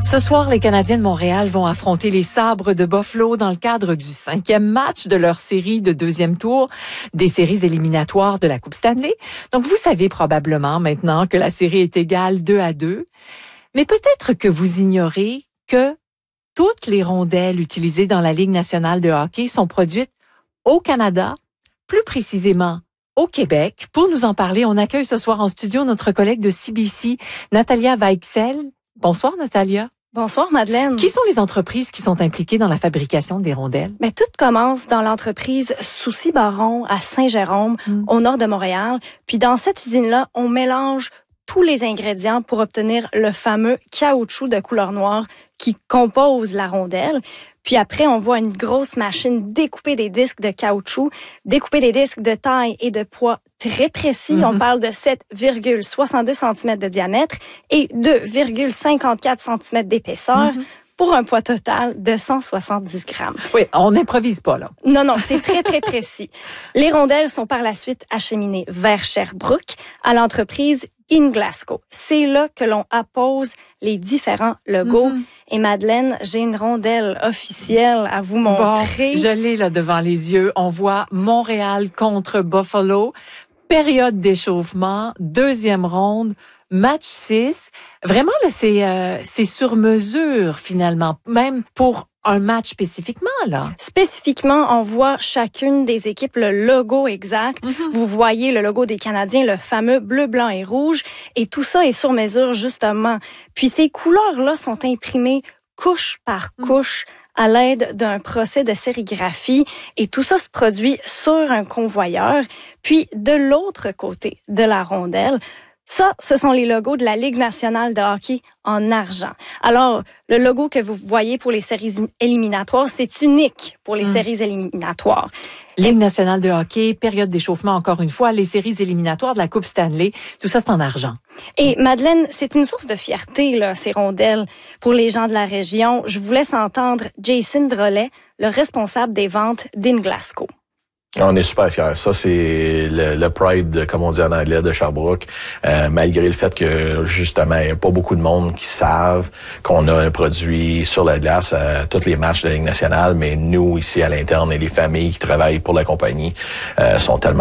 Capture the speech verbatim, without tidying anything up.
Ce soir, les Canadiens de Montréal vont affronter les Sabres de Buffalo dans le cadre du cinquième match de leur série de deuxième tour des séries éliminatoires de la Coupe Stanley. Donc, vous savez probablement maintenant que la série est égale deux à deux. Mais peut-être que vous ignorez que toutes les rondelles utilisées dans la Ligue nationale de hockey sont produites au Canada, plus précisément au Québec. Pour nous en parler, on accueille ce soir en studio notre collègue de C B C, Natalia Weichsel. Bonsoir, Natalia. Bonsoir, Madeleine. Qui sont les entreprises qui sont impliquées dans la fabrication des rondelles? Mais tout commence dans l'entreprise Soucy-Baron à Saint-Jérôme, mm. au nord de Montréal. Puis dans cette usine-là, on mélange tous les ingrédients pour obtenir le fameux caoutchouc de couleur noire qui compose la rondelle. Puis après, on voit une grosse machine découper des disques de caoutchouc, découper des disques de taille et de poids très précis. Mm-hmm. On parle de sept virgule soixante-deux centimètres de diamètre et deux virgule cinquante-quatre centimètres d'épaisseur. Mm-hmm. Pour un poids total de cent soixante-dix grammes. Oui, on n'improvise pas, là. Non, non, c'est très, très précis. Les rondelles sont par la suite acheminées vers Sherbrooke à l'entreprise In Glasgow. C'est là que l'on appose les différents logos. Mm-hmm. Et Madeleine, j'ai une rondelle officielle à vous montrer. Bon, je l'ai là devant les yeux. On voit Montréal contre Buffalo. Période d'échauffement, deuxième ronde, match six. Vraiment, là, c'est, euh, c'est sur mesure, finalement, même pour un match spécifiquement, là. Spécifiquement, on voit chacune des équipes le logo exact. Mm-hmm. Vous voyez le logo des Canadiens, le fameux bleu, blanc et rouge. Et tout ça est sur mesure, justement. Puis ces couleurs-là sont imprimées couche par couche. Mm. à l'aide d'un procès de sérigraphie. Et tout ça se produit sur un convoyeur. Puis, de l'autre côté de la rondelle, ça, ce sont les logos de la Ligue nationale de hockey en argent. Alors, le logo que vous voyez pour les séries éliminatoires, c'est unique pour les mmh. séries éliminatoires. Ligue nationale de hockey, période d'échauffement encore une fois, les séries éliminatoires de la Coupe Stanley, tout ça, c'est en argent. Et Madeleine, c'est une source de fierté, là, ces rondelles, pour les gens de la région. Je vous laisse entendre Jason Drolet, le responsable des ventes d'In Glasgow. On est super fiers. Ça, c'est le, le pride, comme on dit en anglais, de Sherbrooke. Euh, malgré le fait que, justement, il n'y a pas beaucoup de monde qui savent qu'on a un produit sur la glace à tous les matchs de la Ligue nationale, mais nous, ici, à l'interne, et les familles qui travaillent pour la compagnie euh, sont tellement